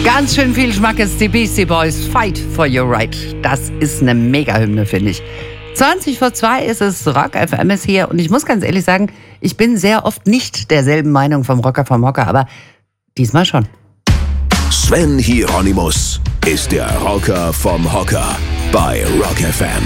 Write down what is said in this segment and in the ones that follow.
Ganz schön viel Schmackes, die Beastie Boys, Fight for Your Right. Das ist eine Mega-Hymne, finde ich. 20 vor 2 ist es, Rock FM ist hier und ich muss ganz ehrlich sagen, ich bin sehr oft nicht derselben Meinung vom Rocker vom Hocker, aber diesmal schon. Sven Hieronymus ist der Rocker vom Hocker bei Rock FM.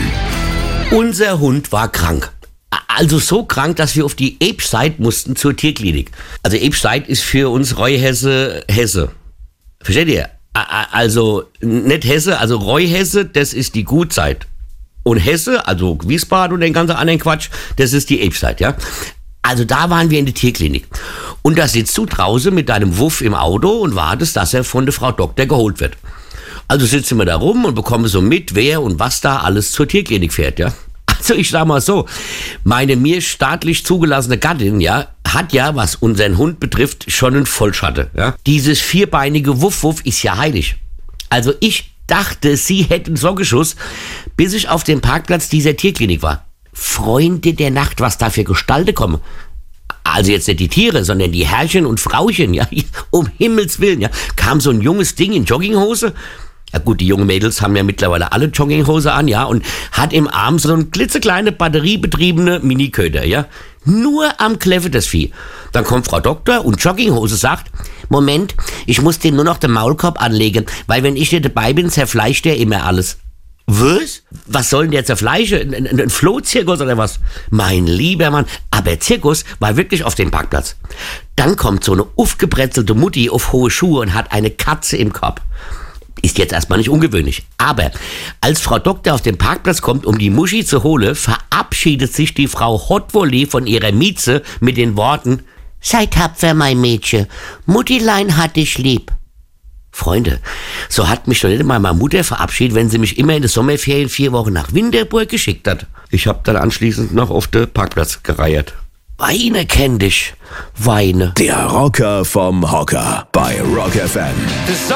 Unser Hund war krank. Also so krank, dass wir auf die Ebscheid mussten zur Tierklinik. Also Ebscheid ist für uns Reuhesse Hesse. Versteht ihr? Also nicht Hesse, also Reuhesse, das ist die Gutzeit. Und Hesse, also Wiesbaden und den ganzen anderen Quatsch, das ist die Ebscheid, ja? Also da waren wir in der Tierklinik. Und da sitzt du draußen mit deinem Wuff im Auto und wartest, dass er von der Frau Doktor geholt wird. Also sitzen wir da rum und bekommen so mit, wer und was da alles zur Tierklinik fährt, ja? Also ich sag mal so, meine mir staatlich zugelassene Gattin, ja, hat ja, was unseren Hund betrifft, schon einen Vollschatte, ja. Dieses vierbeinige Wuff-Wuff ist ja heilig. Also ich dachte, sie hätte einen Sockensschuss, bis ich auf dem Parkplatz dieser Tierklinik war. Freunde der Nacht, was da für Gestalten kommen. Also jetzt nicht die Tiere, sondern die Herrchen und Frauchen, ja, um Himmels Willen, ja. Kam so ein junges Ding in Jogginghose. Ja gut, die jungen Mädels haben ja mittlerweile alle Jogginghose an, ja, und hat im Arm so ein klitzekleine batteriebetriebene Miniköder, ja. Nur am Kläffe das Vieh. Dann kommt Frau Doktor und Jogginghose sagt, Moment, ich muss dem nur noch den Maulkorb anlegen, weil wenn ich nicht dabei bin, zerfleischt der immer alles. Was? Was soll denn der zerfleischen? Ein Flohzirkus oder was? Mein lieber Mann, aber Zirkus war wirklich auf dem Parkplatz. Dann kommt so eine aufgebretzelte Mutti auf hohe Schuhe und hat eine Katze im Korb. Ist jetzt erstmal nicht ungewöhnlich. Aber als Frau Doktor auf den Parkplatz kommt, um die Muschi zu holen, verabschiedet sich die Frau Hotwolli von ihrer Mieze mit den Worten, sei tapfer, mein Mädchen, Muttilein hat dich lieb. Freunde, so hat mich doch nicht mal meine Mutter verabschiedet, wenn sie mich immer in den Sommerferien 4 Wochen nach Winterburg geschickt hat. Ich hab dann anschließend noch auf den Parkplatz gereiert. Weine kenn dich, weine. Der Rocker vom Hocker bei Rock FM.